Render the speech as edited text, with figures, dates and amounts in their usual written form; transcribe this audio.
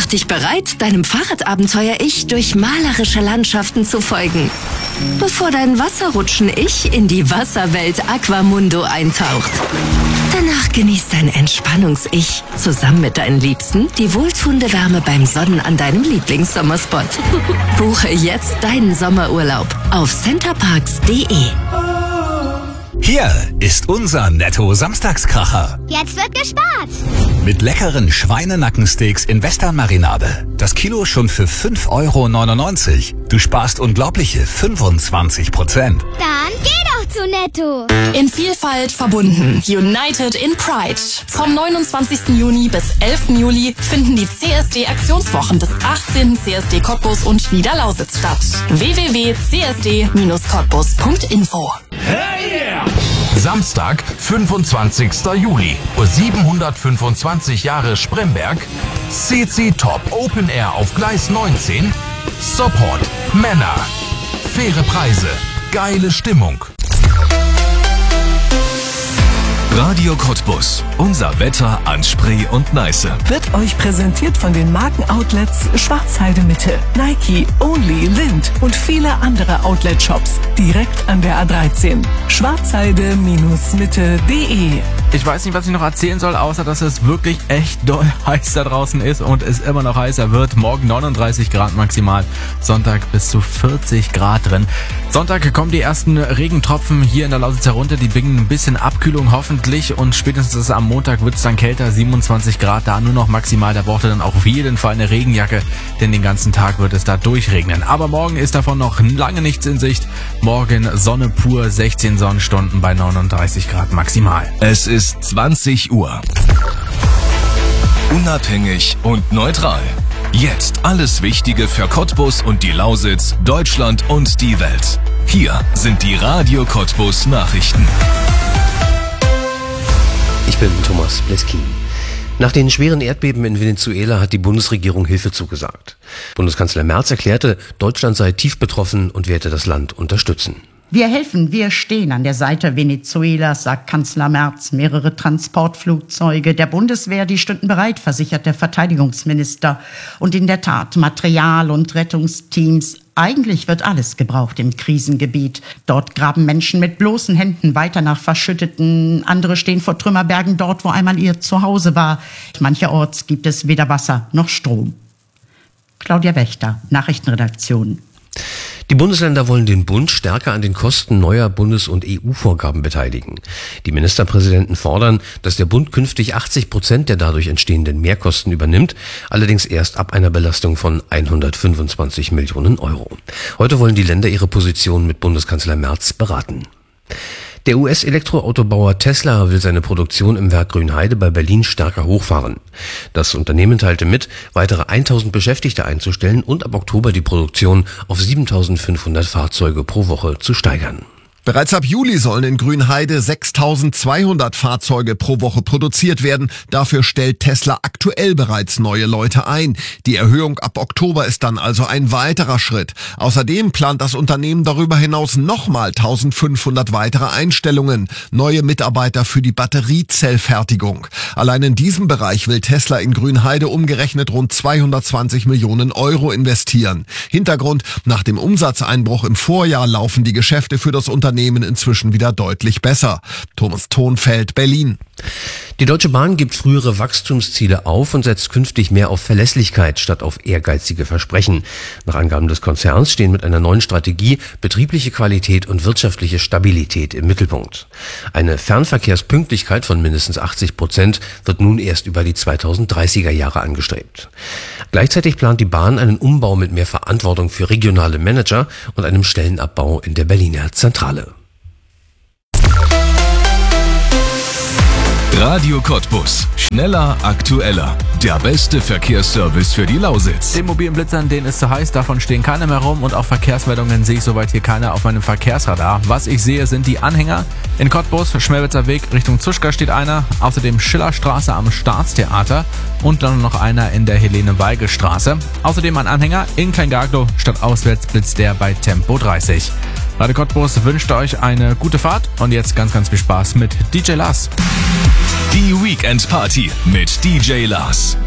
Mach dich bereit, deinem Fahrradabenteuer-Ich durch malerische Landschaften zu folgen, bevor dein Wasserrutschen-Ich in die Wasserwelt Aquamundo eintaucht. Danach genießt dein Entspannungs-Ich zusammen mit deinen Liebsten die wohltuende Wärme beim Sonnen an deinem Lieblingssommerspot. Buche jetzt deinen Sommerurlaub auf centerparks.de. Hier ist unser Netto-Samstagskracher. Jetzt wird gespart. Mit leckeren Schweinenackensteaks in Western-Marinade. Das Kilo schon für 5,99 €. Du sparst unglaubliche 25%. Dann geh doch zu Netto. In Vielfalt verbunden. United in Pride. Vom 29. Juni bis 11. Juli finden die CSD-Aktionswochen des 18. CSD Cottbus und Niederlausitz statt. www.csd-cottbus.info. Samstag, 25. Juli, 725 Jahre Spremberg, CC Top Open Air auf Gleis 19, Support, Männer, faire Preise, geile Stimmung. Radio Cottbus. Unser Wetter an Spree und Neiße. Wird euch präsentiert von den Markenoutlets Schwarzheide Mitte, Nike, Only, Lind und viele andere Outlet-Shops direkt an der A13. Schwarzheide-mitte.de. Ich weiß nicht, was ich noch erzählen soll, außer dass es wirklich echt doll heiß da draußen ist und es immer noch heißer wird. Morgen 39 Grad maximal, Sonntag bis zu 40 Grad drin. Sonntag kommen die ersten Regentropfen hier in der Lausitz herunter, die bringen ein bisschen Abkühlung hoffentlich und spätestens am Montag wird es dann kälter, 27 Grad, da nur noch maximal, da braucht ihr dann auch auf jeden Fall eine Regenjacke, denn den ganzen Tag wird es da durchregnen. Aber morgen ist davon noch lange nichts in Sicht. Morgen Sonne pur, 16 Sonnenstunden bei 39 Grad maximal. Es ist 20 Uhr. Unabhängig und neutral. Jetzt alles Wichtige für Cottbus und die Lausitz, Deutschland und die Welt. Hier sind die Radio Cottbus Nachrichten. Ich bin Thomas Bleskin. Nach den schweren Erdbeben in Venezuela hat die Bundesregierung Hilfe zugesagt. Bundeskanzler Merz erklärte, Deutschland sei tief betroffen und werde das Land unterstützen. Wir helfen, wir stehen an der Seite Venezuelas, sagt Kanzler Merz. Mehrere Transportflugzeuge der Bundeswehr, die stünden bereit, versichert der Verteidigungsminister. Und in der Tat, Material und Rettungsteams. Eigentlich wird alles gebraucht im Krisengebiet. Dort graben Menschen mit bloßen Händen weiter nach Verschütteten. Andere stehen vor Trümmerbergen dort, wo einmal ihr Zuhause war. Mancherorts gibt es weder Wasser noch Strom. Claudia Wächter, Nachrichtenredaktion. Die Bundesländer wollen den Bund stärker an den Kosten neuer Bundes- und EU-Vorgaben beteiligen. Die Ministerpräsidenten fordern, dass der Bund künftig 80% der dadurch entstehenden Mehrkosten übernimmt, allerdings erst ab einer Belastung von 125 Millionen €. Heute wollen die Länder ihre Position mit Bundeskanzler Merz beraten. Der US-Elektroautobauer Tesla will seine Produktion im Werk Grünheide bei Berlin stärker hochfahren. Das Unternehmen teilte mit, weitere 1000 Beschäftigte einzustellen und ab Oktober die Produktion auf 7500 Fahrzeuge pro Woche zu steigern. Bereits ab Juli sollen in Grünheide 6200 Fahrzeuge pro Woche produziert werden. Dafür stellt Tesla aktuell bereits neue Leute ein. Die Erhöhung ab Oktober ist dann also ein weiterer Schritt. Außerdem plant das Unternehmen darüber hinaus nochmal 1500 weitere Einstellungen. Neue Mitarbeiter für die Batteriezellfertigung. Allein in diesem Bereich will Tesla in Grünheide umgerechnet rund 220 Millionen € investieren. Hintergrund: Nach dem Umsatzeinbruch im Vorjahr laufen die Geschäfte für das Unternehmen inzwischen wieder deutlich besser. Thomas Thonfeld, Berlin. Die Deutsche Bahn gibt frühere Wachstumsziele auf und setzt künftig mehr auf Verlässlichkeit statt auf ehrgeizige Versprechen. Nach Angaben des Konzerns stehen mit einer neuen Strategie betriebliche Qualität und wirtschaftliche Stabilität im Mittelpunkt. Eine Fernverkehrspünktlichkeit von mindestens 80% wird nun erst über die 2030er Jahre angestrebt. Gleichzeitig plant die Bahn einen Umbau mit mehr Verantwortung für regionale Manager und einem Stellenabbau in der Berliner Zentrale. Radio Cottbus. Schneller, aktueller. Der beste Verkehrsservice für die Lausitz. Den mobilen Blitzern, denen ist zu heiß, davon stehen keine mehr rum und auch Verkehrsmeldungen sehe ich soweit hier keine auf meinem Verkehrsradar. Was ich sehe, sind die Anhänger. In Cottbus, Schmelwitzer Weg Richtung Zuschka steht einer, außerdem Schillerstraße am Staatstheater und dann noch einer in der Helene-Weigel-Straße. Außerdem ein Anhänger in Kleingaglow, stadtauswärts blitzt der bei Tempo 30. Radio Cottbus wünscht euch eine gute Fahrt und jetzt ganz, ganz viel Spaß mit DJ Lars. Die Weekend Party mit DJ Lars.